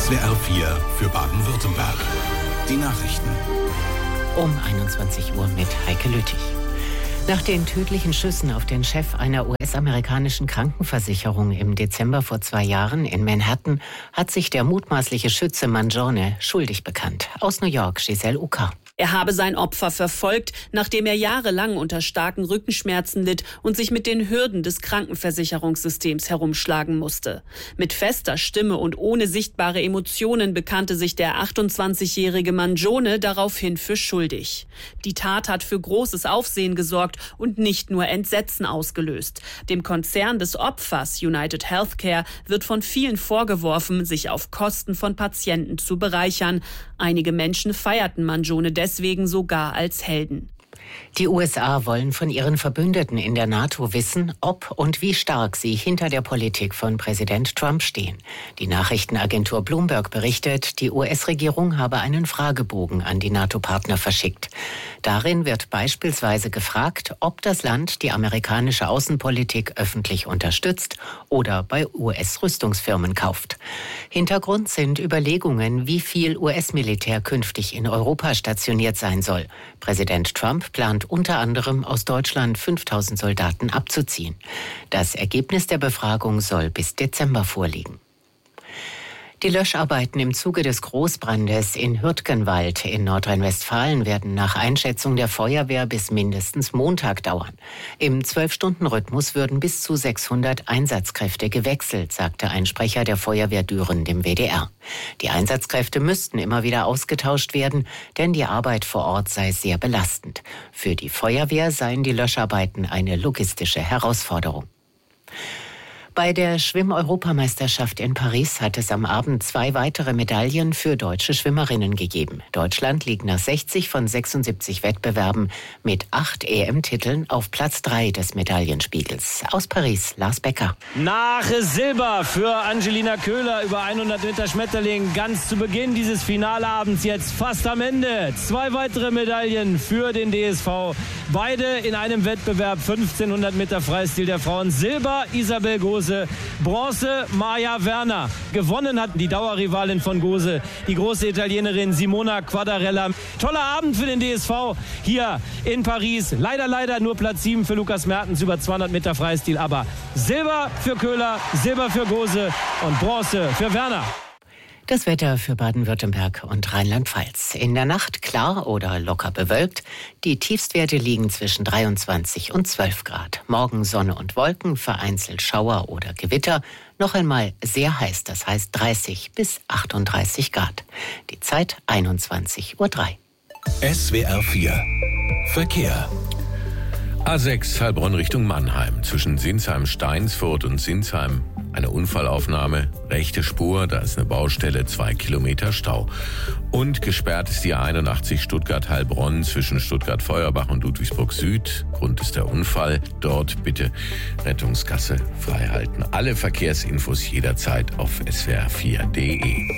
SWR 4 für Baden-Württemberg. Die Nachrichten. Um 21 Uhr mit Heike Lüttich. Nach den tödlichen Schüssen auf den Chef einer US-amerikanischen Krankenversicherung im Dezember vor 2 Jahren in Manhattan hat sich der mutmaßliche Schütze Mangione schuldig bekannt. Aus New York, Giselle Uka. Er habe sein Opfer verfolgt, nachdem er jahrelang unter starken Rückenschmerzen litt und sich mit den Hürden des Krankenversicherungssystems herumschlagen musste. Mit fester Stimme und ohne sichtbare Emotionen bekannte sich der 28-jährige Mangione daraufhin für schuldig. Die Tat hat für großes Aufsehen gesorgt und nicht nur Entsetzen ausgelöst. Dem Konzern des Opfers United Healthcare wird von vielen vorgeworfen, sich auf Kosten von Patienten zu bereichern. Einige Menschen feierten Mangione deswegen sogar als Helden. Die USA wollen von ihren Verbündeten in der NATO wissen, ob und wie stark sie hinter der Politik von Präsident Trump stehen. Die Nachrichtenagentur Bloomberg berichtet, die US-Regierung habe einen Fragebogen an die NATO-Partner verschickt. Darin wird beispielsweise gefragt, ob das Land die amerikanische Außenpolitik öffentlich unterstützt oder bei US-Rüstungsfirmen kauft. Hintergrund sind Überlegungen, wie viel US-Militär künftig in Europa stationiert sein soll. Präsident Trump plant unter anderem aus Deutschland 5.000 Soldaten abzuziehen. Das Ergebnis der Befragung soll bis Dezember vorliegen. Die Löscharbeiten im Zuge des Großbrandes in Hürtgenwald in Nordrhein-Westfalen werden nach Einschätzung der Feuerwehr bis mindestens Montag dauern. Im 12-Stunden-Rhythmus würden bis zu 600 Einsatzkräfte gewechselt, sagte ein Sprecher der Feuerwehr Düren dem WDR. Die Einsatzkräfte müssten immer wieder ausgetauscht werden, denn die Arbeit vor Ort sei sehr belastend. Für die Feuerwehr seien die Löscharbeiten eine logistische Herausforderung. Bei der Schwimm-Europameisterschaft in Paris hat es am Abend 2 weitere Medaillen für deutsche Schwimmerinnen gegeben. Deutschland liegt nach 60 von 76 Wettbewerben mit 8 EM-Titeln auf Platz 3 des Medaillenspiegels. Aus Paris, Lars Becker. Nach Silber für Angelina Köhler über 100 Meter Schmetterling. Ganz zu Beginn dieses Finalabends, jetzt fast am Ende. 2 weitere Medaillen für den DSV. Beide in einem Wettbewerb, 1500 Meter Freistil der Frauen. Silber Isabel Gose. Bronze Maja Werner. Gewonnen hat die Dauerrivalin von Gose, die große Italienerin Simona Quadarella. Toller Abend für den DSV hier in Paris. Leider nur Platz 7 für Lukas Mertens über 200 Meter Freistil. Aber Silber für Köhler, Silber für Gose und Bronze für Werner. Das Wetter für Baden-Württemberg und Rheinland-Pfalz. In der Nacht klar oder locker bewölkt. Die Tiefstwerte liegen zwischen 23 und 12 Grad. Morgen Sonne und Wolken, vereinzelt Schauer oder Gewitter. Noch einmal sehr heiß, das heißt 30 bis 38 Grad. Die Zeit 21:03 Uhr. SWR 4 Verkehr. A6 Heilbronn Richtung Mannheim. Zwischen Sinsheim-Steinsfurt und Sinsheim eine Unfallaufnahme. Rechte Spur, da ist eine Baustelle, 2 Kilometer Stau. Und gesperrt ist die A81 Stuttgart-Heilbronn zwischen Stuttgart-Feuerbach und Ludwigsburg Süd. Grund ist der Unfall. Dort bitte Rettungsgasse freihalten. Alle Verkehrsinfos jederzeit auf swr4.de.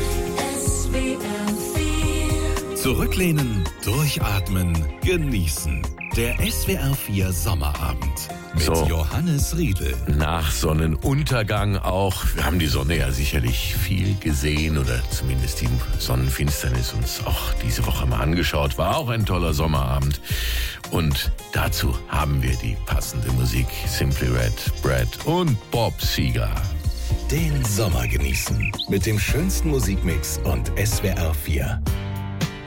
Zurücklehnen, durchatmen, genießen. Der SWR 4 Sommerabend mit Johannes Riedl. Nach Sonnenuntergang auch. Wir haben die Sonne ja sicherlich viel gesehen oder zumindest die Sonnenfinsternis uns auch diese Woche mal angeschaut. War auch ein toller Sommerabend. Und dazu haben wir die passende Musik. Simply Red, Brad und Bob Seger. Den Sommer genießen mit dem schönsten Musikmix und SWR 4.